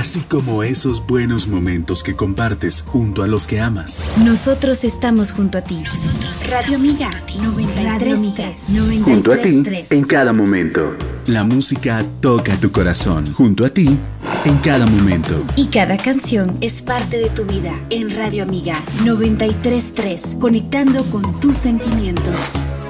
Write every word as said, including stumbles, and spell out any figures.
así como esos buenos momentos que compartes junto a los que amas. Nosotros estamos junto a ti. Nosotros Radio Amiga noventa y tres punto tres. Junto a ti en cada momento. La música toca tu corazón. Junto a ti en cada momento. Y cada canción es parte de tu vida. En Radio Amiga noventa y tres punto tres, conectando con tus sentimientos.